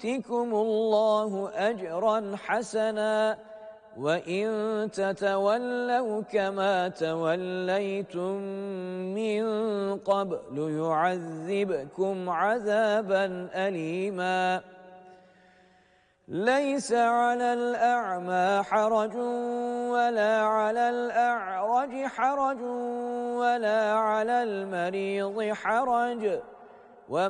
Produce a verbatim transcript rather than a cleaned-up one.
يؤتكم الله أجرا حسنا وإن تتولوا كما توليتم من قبل يعذبكم عذابا أليما ليس على الأعمى حرج ولا على الأعرج حرج ولا على المريض حرج